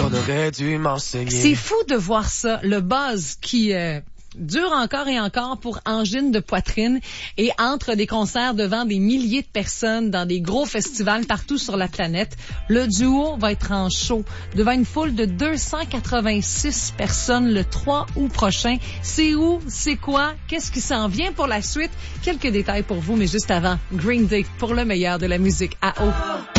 qu'on aurait dû m'enseigner. C'est fou de voir ça, le buzz qui dure encore et encore pour Angine de poitrine et entre des concerts devant des milliers de personnes dans des gros festivals partout sur la planète. Le duo va être en show devant une foule de 286 personnes le 3 août prochain. C'est où? C'est quoi? Qu'est-ce qui s'en vient pour la suite? Quelques détails pour vous, mais juste avant, Green Day pour le meilleur de la musique à eau.